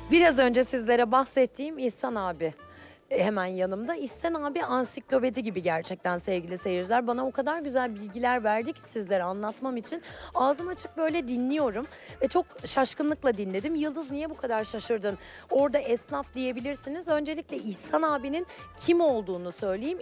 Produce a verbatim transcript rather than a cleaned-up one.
Biraz önce sizlere bahsettiğim İhsan abi e, hemen yanımda. İhsan abi ansiklopedi gibi gerçekten sevgili seyirciler. Bana o kadar güzel bilgiler verdi ki sizlere anlatmam için. Ağzım açık böyle dinliyorum ve çok şaşkınlıkla dinledim. Yıldız niye bu kadar şaşırdın? Orada esnaf diyebilirsiniz. Öncelikle İhsan abinin kim olduğunu söyleyeyim.